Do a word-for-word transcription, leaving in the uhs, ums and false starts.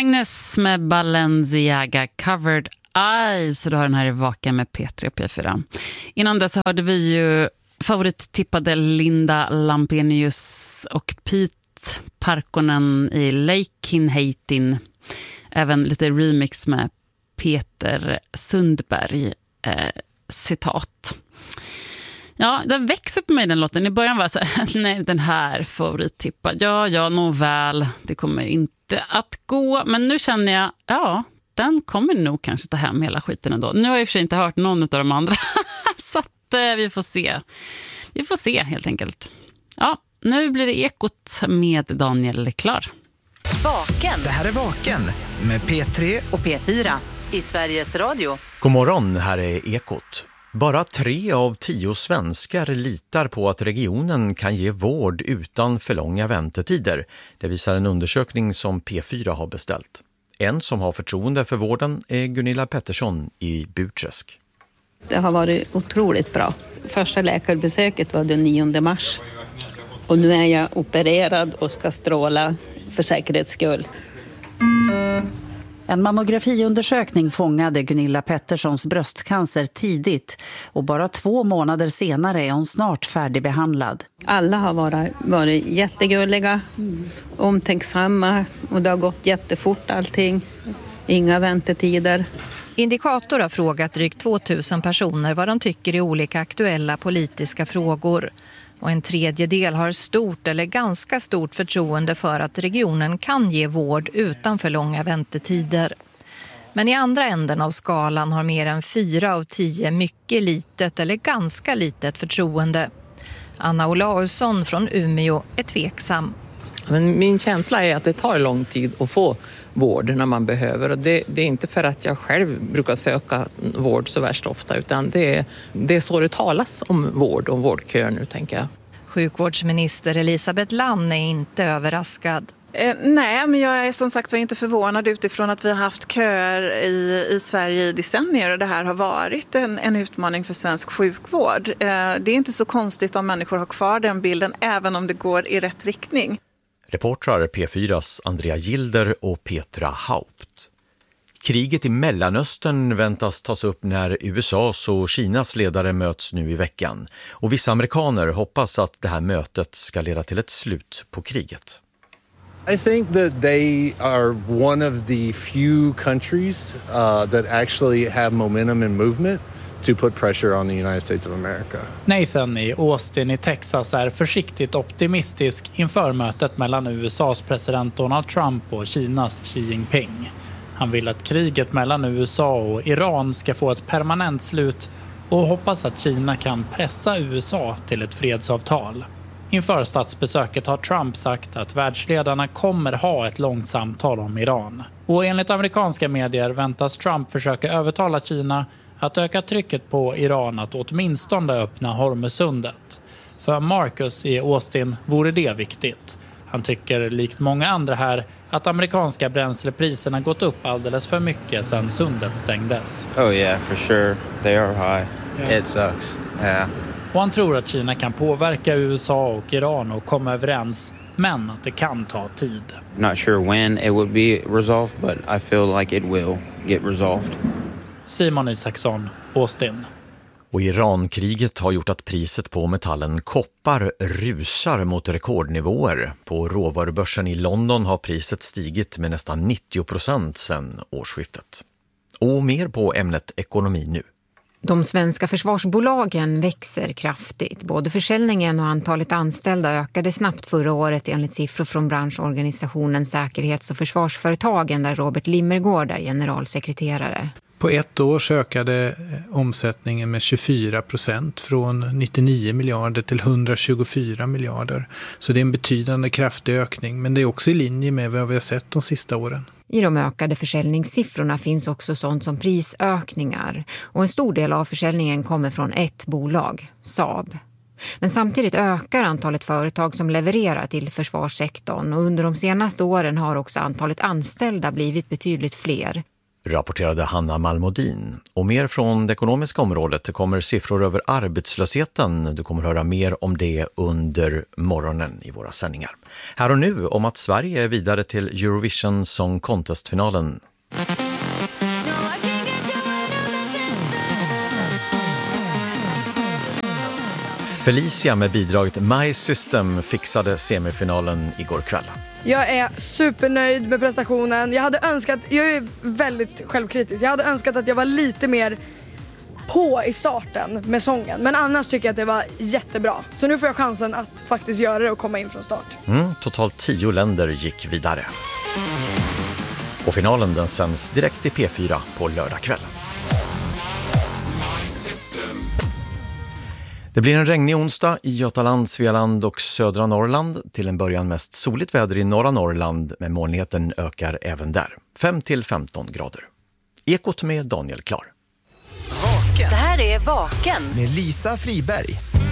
Agnes med Balenciaga Covered Eyes. Så du har den här i Vaken med P tre och P fyra. Innan dess hörde vi ju favorittippade Linda Lampenius och Pete Parkonen i Leikinheitin. Även lite remix med Peter Sundberg. Eh, citat. Ja, den växer på mig den låten. I början var jag så här, nej, den här favorittippad. Ja, ja, nog väl. Det kommer inte att gå. Men nu känner jag, ja, den kommer nog kanske ta hem hela skiten ändå. Nu har jag i och för sig inte hört någon av de andra. Så att eh, vi får se. Vi får se helt enkelt. Ja, nu blir det Ekot med Daniel Klar. Vaken. Det här är Vaken med P tre och P fyra i Sveriges Radio. God morgon, här är Ekot. Bara tre av tio svenskar litar på att regionen kan ge vård utan för långa väntetider. Det visar en undersökning som P fyra har beställt. En som har förtroende för vården är Gunilla Pettersson i Burträsk. Det har varit otroligt bra. Första läkarbesöket var den nionde mars. Och nu är jag opererad och ska stråla för säkerhets skull. En mammografiundersökning fångade Gunilla Petterssons bröstcancer tidigt och bara två månader senare är hon snart färdigbehandlad. Alla har varit, varit jättegulliga, omtänksamma och det har gått jättefort allting. Inga väntetider. Indikator har frågat drygt tvåtusen personer vad de tycker i olika aktuella politiska frågor. Och en tredjedel har stort eller ganska stort förtroende för att regionen kan ge vård utan för långa väntetider. Men i andra änden av skalan har mer än fyra av tio mycket litet eller ganska litet förtroende. Anna Olausson från Umeå är tveksam. Men min känsla är att det tar lång tid att få vård när man behöver. Och det, det är inte för att jag själv brukar söka vård så värst ofta, utan det är, det är så det talas om vård och vårdköer nu, tänker jag. Sjukvårdsminister Elisabeth Lann är inte överraskad. Eh, nej, men jag är som sagt var inte förvånad utifrån att vi har haft köer i, i Sverige i decennier och det här har varit en, en utmaning för svensk sjukvård. Eh, det är inte så konstigt om människor har kvar den bilden även om det går i rätt riktning. Reportrar P fyras Andrea Gilder och Petra Haupt. Kriget i Mellanöstern väntas tas upp när U S A:s och Kinas ledare möts nu i veckan. Och vissa amerikaner hoppas att det här mötet ska leda till ett slut på kriget. I think that they are one of the few countries uh, that actually have momentum and movement to put pressure on the United States of America. Nathan i Austin i Texas är försiktigt optimistisk inför mötet mellan U S A:s president Donald Trump och Kinas Xi Jinping. Han vill att kriget mellan U S A och Iran ska få ett permanent slut och hoppas att Kina kan pressa U S A till ett fredsavtal. Inför statsbesöket har Trump sagt att världsledarna kommer ha ett långt samtal om Iran. Och enligt amerikanska medier väntas Trump försöka övertala Kina att öka trycket på Iran att åtminstone öppna Hormuzsundet. För Marcus i Austin vore det viktigt. Han tycker likt många andra här att amerikanska bränslepriserna gått upp alldeles för mycket sedan sundet stängdes. Oh yeah, for sure. They are high. Yeah. It sucks. Yeah. Och han tror att Kina kan påverka U S A och Iran och komma överens, men att det kan ta tid. Not sure when it would be resolved, but I feel like it will get resolved. Simon Isaksson, Austin. Och Irankriget har gjort att priset på metallen koppar rusar mot rekordnivåer. På råvarubörsen i London har priset stigit med nästan nittio procent sedan årsskiftet. Och mer på ämnet ekonomi nu. De svenska försvarsbolagen växer kraftigt. Både försäljningen och antalet anställda ökade snabbt förra året enligt siffror från branschorganisationen Säkerhets- och försvarsföretagen där Robert Limmergård är generalsekreterare. På ett år ökade omsättningen med tjugofyra procent från nittionio miljarder till etthundratjugofyra miljarder. Så det är en betydande kraftig ökning, men det är också i linje med vad vi har sett de sista åren. I de ökade försäljningssiffrorna finns också sånt som prisökningar och en stor del av försäljningen kommer från ett bolag, Saab. Men samtidigt ökar antalet företag som levererar till försvarssektorn och under de senaste åren har också antalet anställda blivit betydligt fler. rapporterade Hanna Malmodin. Och mer från det ekonomiska området. Det kommer siffror över arbetslösheten. Du kommer höra mer om det under morgonen i våra sändningar. Här och nu om att Sverige är vidare till Eurovision Song Contest-finalen. Felicia med bidraget My System fixade semifinalen igår kväll. Jag är supernöjd med prestationen. Jag hade önskat, jag är väldigt självkritisk. Jag hade önskat att jag var lite mer på i starten med sången. Men annars tycker jag att det var jättebra. Så nu får jag chansen att faktiskt göra det och komma in från start. Mm, totalt tio länder gick vidare. Och finalen den sänds direkt i P fyra på lördag kväll. Det blir en regnig onsdag i Götaland, Svealand och södra Norrland. Till en början mest soligt väder i norra Norrland, men molnigheten ökar även där. fem till femton grader. Ekot med Daniel Klar. Vaken. Det här är Vaken med Lisa Friberg.